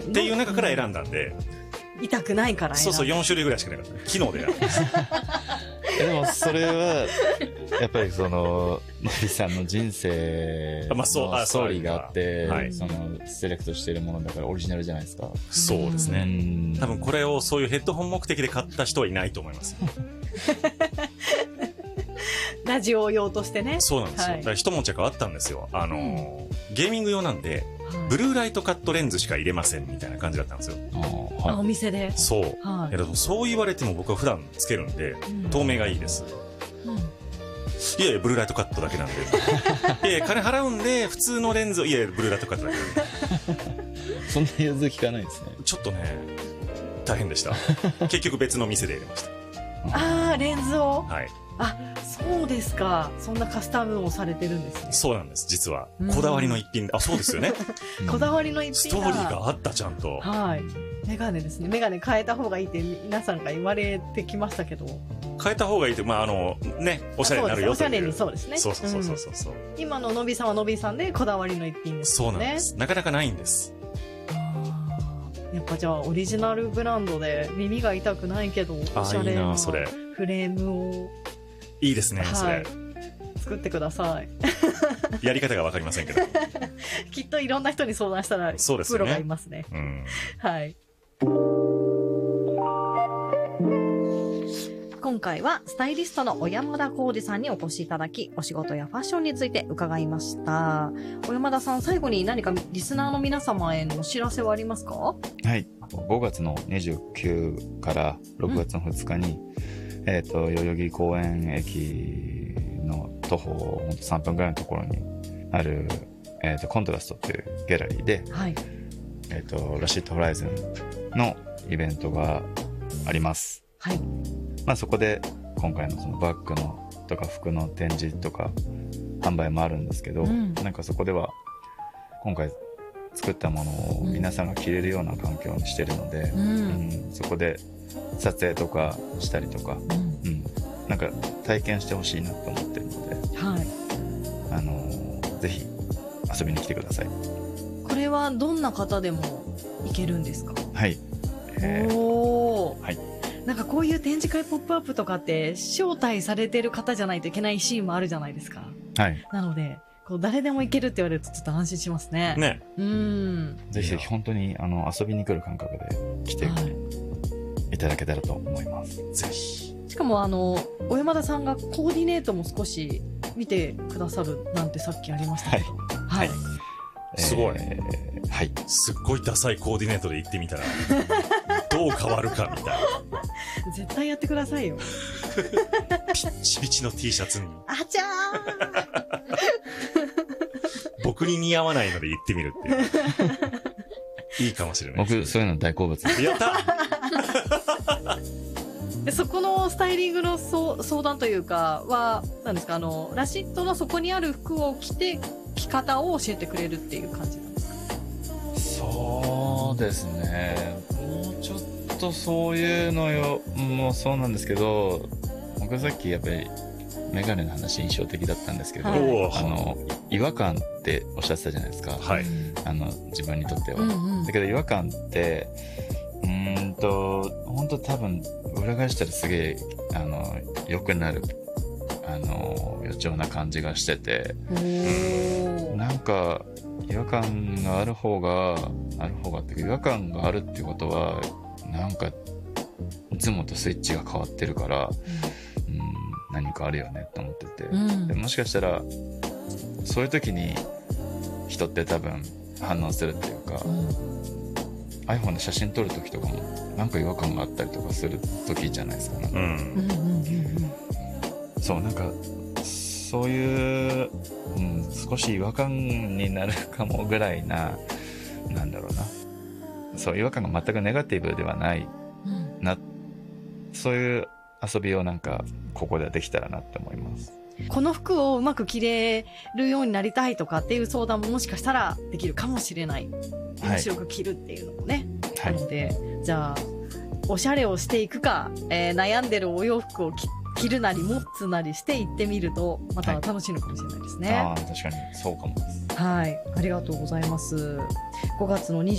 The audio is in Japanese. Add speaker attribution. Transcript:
Speaker 1: っていう中から選んだんで、
Speaker 2: 痛くないから
Speaker 1: そうそう、4種類ぐらいしかなかった。機能で選んだんです
Speaker 3: でもそれはやっぱりそののびさんの人生のストーリーがあって、
Speaker 1: はい、
Speaker 3: そのセレクトしているものだからオリジナルじゃないですか。
Speaker 1: そうですね。多分これをそういうヘッドホン目的で買った人はいないと思います
Speaker 2: ラジオ用としてね。
Speaker 1: そうなんですよ、はい、だから一悶着あったんですよ。ゲーミング用なんで、ブルーライトカットレンズしか入れませんみたいな感じだったんですよ。
Speaker 2: はい、お店で。
Speaker 1: そう、はい、そう言われても僕は普段つけるんで、透明がいいです、いやいやブルーライトカットだけなんでいやいや金払うんで普通のレンズを、いやいやブルーライトカットだけなんで
Speaker 3: そんな融通聞かないですね。
Speaker 1: ちょっとね大変でした結局別の店で入れました。
Speaker 2: レンズを、
Speaker 1: はい、
Speaker 2: そうですか。そんなカスタムをされてるんですね。
Speaker 1: そうなんです。実はこだわりの一品で、そうですよね
Speaker 2: こだわりの一品
Speaker 1: ストーリーがあったちゃんと。
Speaker 2: はい。メガネですね。メガネ変えた方がいいって皆さんが言われてきましたけど、
Speaker 1: 変えた方がいいって、ね、おしゃれになるよという。
Speaker 2: おしゃれに、そうですね。
Speaker 1: そうそうそうそうそう、
Speaker 2: 今ののびさんはのびさんでこだわりの一品ですね。
Speaker 1: そうなんです。なかなかないんです。
Speaker 2: やっぱじゃあオリジナルブランドで耳が痛くないけどおしゃれなフレームを
Speaker 1: いいですね、それ
Speaker 2: 作ってくださ
Speaker 1: いやり方が分かりませんけど
Speaker 2: きっといろんな人に相談したらプロがいますね。はい。今回はスタイリストの小山田浩二さんにお越しいただき、お仕事やファッションについて伺いました。小山田さん、最後に何かリスナーの皆様へのお知らせはありますか？
Speaker 3: はい。5月の29から6月の2日に、代々木公園駅の徒歩ほんと3分ぐらいのところにある、コントラストっていうギャラリーで、
Speaker 2: はい、
Speaker 3: ラシッドホライズンのイベントがあります。
Speaker 2: はい。
Speaker 3: そこで今回のそのバッグのとか服の展示とか販売もあるんですけど、なんかそこでは今回作ったものを皆さんが着れるような環境にしてるので、そこで撮影とかしたりとか、なんか体験してほしいなと思ってるので、ぜひ遊びに来てください。
Speaker 2: これはどんな方でも行けるんですか？
Speaker 3: はい。
Speaker 2: はい。なんかこういう展示会ポップアップとかって招待されてる方じゃないといけないシーンもあるじゃないですか。
Speaker 3: はい。
Speaker 2: なのでこう誰でも行けるって言われるとちょっと安心しますね。
Speaker 1: ね。
Speaker 3: ぜひぜひ本当に遊びに来る感覚で来ていただけたらと思います。
Speaker 1: ぜひ。
Speaker 2: しかも小山田さんがコーディネートも少し見てくださるなんてさっきありましたけど。
Speaker 3: はい。はい。
Speaker 1: すごい。
Speaker 3: はい。
Speaker 1: すっごいダサいコーディネートで行ってみたらどう変わるかみたいな。
Speaker 2: 絶対やってくださいよ。
Speaker 1: ピッチピチの T シャツに。
Speaker 2: あちゃ
Speaker 1: ー僕に似合わないので行ってみるっていう。いいかもしれない。
Speaker 3: 僕そういうの大好物です。
Speaker 1: やった
Speaker 2: そこのスタイリングの相談というかは何ですか？ラシッドのそこにある服を着て着方を教えてくれるっていう感じなんですか？
Speaker 3: そうですね。もうちょっとそういうのもそうなんですけど、僕さっきやっぱりメガネの話印象的だったんですけど、違和感っておっしゃってたじゃないですか。
Speaker 1: はい。
Speaker 3: 自分にとっては。だけど違和感って本当多分裏返したらすげえ良くなる予兆な感じがしてて、なんか違和感がある方がって違和感があるってことはなんかいつもとスイッチが変わってるから、何かあるよねと思ってて、でもしかしたらそういう時に人って多分反応するっていうか、iPhone で写真撮る時とかもなんか違和感があったりとかする時じゃないですか。そうなんかそういう、少し違和感になるかもぐらいな、なんだろうな、そう違和感が全くネガティブではないな、そういう遊びをなんかここではできたらなって思います。
Speaker 2: この服をうまく着れるようになりたいとかっていう相談ももしかしたらできるかもしれない。面白く着るっていうのもね。なので、じゃあおしゃれをしていくか、悩んでるお洋服を着るなり持つなりして行ってみるとまた楽しいのかもしれないですね。
Speaker 3: 確かにそうかもです。
Speaker 2: はい、ありがとうございます。5月の